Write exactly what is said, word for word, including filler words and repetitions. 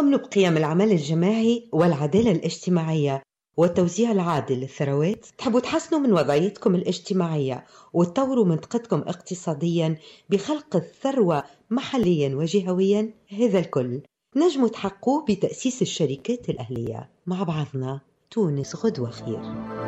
تؤمنوا بقيم العمل الجماعي والعدالة الاجتماعية والتوزيع العادل للثروات؟ تحبوا تحسنوا من وضعيتكم الاجتماعية وتطوروا منطقتكم اقتصاديا بخلق الثروة محليا وجهويا؟ هذا الكل نجموا تحققوه بتأسيس الشركات الأهلية. مع بعضنا تونس غدوة خير.